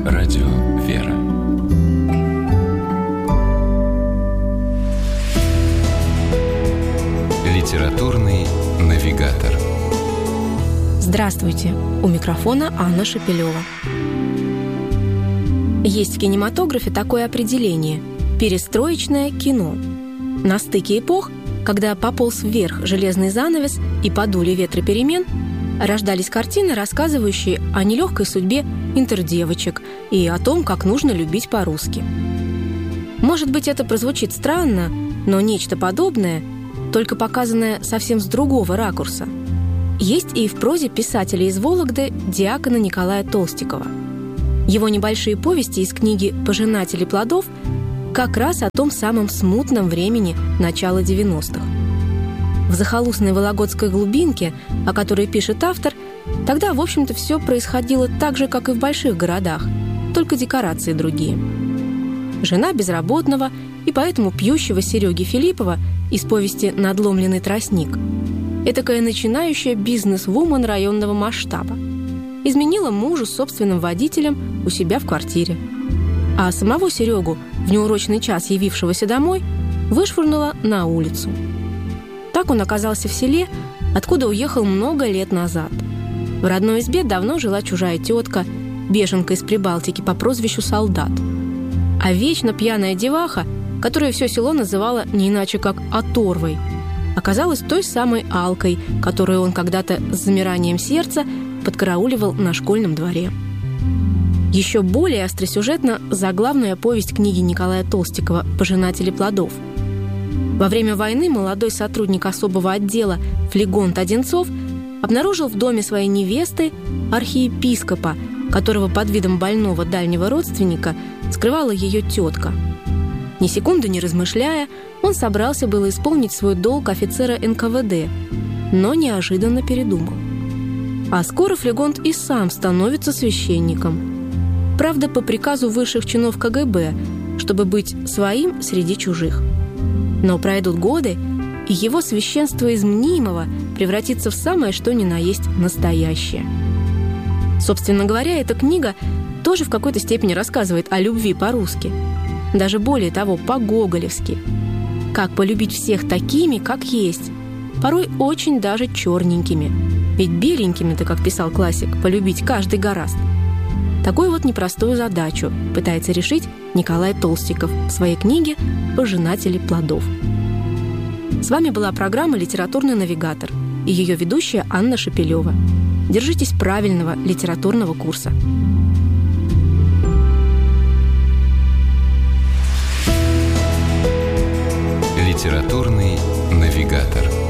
Радио «Вера». Литературный навигатор. Здравствуйте! У микрофона Анна Шапилева. Есть в кинематографе такое определение – перестроечное кино. На стыке эпох, когда пополз вверх железный занавес и подули ветры перемен, рождались картины, рассказывающие о нелегкой судьбе интердевочек и о том, как нужно любить по-русски. Может быть, это прозвучит странно, но нечто подобное, только показанное совсем с другого ракурса, есть и в прозе писателя из Вологды диакона Николая Толстикова. Его небольшие повести из книги «Пожинатели плодов» как раз о том самом смутном времени начала 90-х. В захолустной вологодской глубинке, о которой пишет автор, тогда, в общем-то, все происходило так же, как и в больших городах, только декорации другие. Жена безработного и поэтому пьющего Сереги Филиппова из повести «Надломленный тростник» — этакая начинающая бизнес-вумен районного масштаба. Изменила мужу с собственным водителем у себя в квартире. А самого Серегу, в неурочный час явившегося домой, вышвырнула на улицу. Так он оказался в селе, откуда уехал много лет назад. В родной избе давно жила чужая тетка, беженка из Прибалтики по прозвищу Солдат. А вечно пьяная деваха, которую все село называло не иначе как оторвой, оказалась той самой Алкой, которую он когда-то с замиранием сердца подкарауливал на школьном дворе. Еще более остросюжетна заглавная повесть книги Николая Толстикова «Пожинатели плодов». Во время войны молодой сотрудник особого отдела Флегонт Одинцов обнаружил в доме своей невесты архиепископа, которого под видом больного дальнего родственника скрывала ее тетка. Ни секунды не размышляя, он собрался было исполнить свой долг офицера НКВД, но неожиданно передумал. А скоро Флегонт и сам становится священником. Правда, по приказу высших чинов КГБ, чтобы быть своим среди чужих. Но пройдут годы, и его священство из мнимого превратится в самое что ни на есть настоящее. Собственно говоря, эта книга тоже в какой-то степени рассказывает о любви по-русски. Даже более того, по-гоголевски. Как полюбить всех такими, как есть, порой очень даже черненькими. Ведь беленькими-то, как писал классик, полюбить каждый гораст. Такую вот непростую задачу пытается решить Николай Толстиков в своей книге «Пожинатели плодов». С вами была программа «Литературный навигатор» и ее ведущая Анна Шапилева. Держитесь правильного литературного курса. Литературный навигатор.